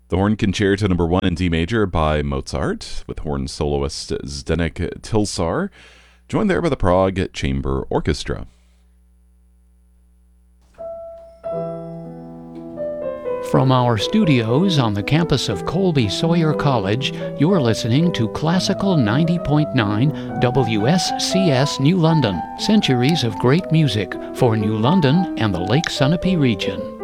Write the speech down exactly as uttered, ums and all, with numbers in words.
The Horn Concerto Number One in D major by Mozart, with horn soloist Zdeněk Tilsar, joined there by the Prague Chamber Orchestra. From our studios on the campus of Colby Sawyer College, you're listening to Classical ninety point nine W S C S New London, centuries of great music for New London and the Lake Sunapee region.